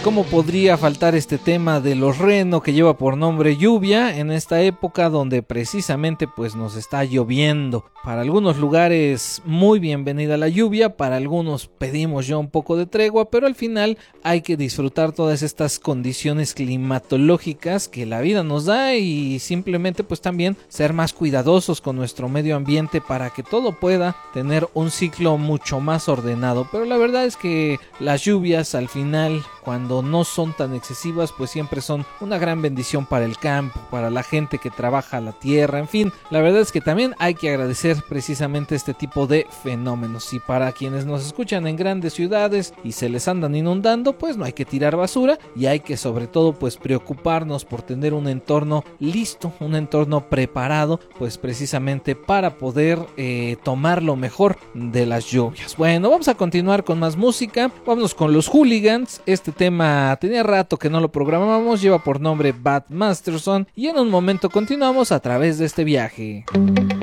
¿Cómo podría faltar este tema de los Reno que lleva por nombre lluvia en esta época donde precisamente pues nos está lloviendo? Para algunos lugares muy bienvenida la lluvia, para algunos pedimos ya un poco de tregua, pero al final hay que disfrutar todas estas condiciones climatológicas que la vida nos da y simplemente pues también ser más cuidadosos con nuestro medio ambiente para que todo pueda tener un ciclo mucho más ordenado. Pero la verdad es que las lluvias al final, cuando no son tan excesivas, pues siempre son una gran bendición para el campo, para la gente que trabaja la tierra, en fin, la verdad es que también hay que agradecer precisamente este tipo de fenómenos. Y para quienes nos escuchan en grandes ciudades y se les andan inundando, pues no hay que tirar basura y hay que sobre todo pues preocuparnos por tener un entorno listo, un entorno preparado, pues precisamente para poder tomar lo mejor de las lluvias. Bueno, vamos a continuar con más música, vámonos con los Hooligans. Este tema tenía rato que no lo programábamos, lleva por nombre Bad Masterson y en un momento continuamos a través de este viaje.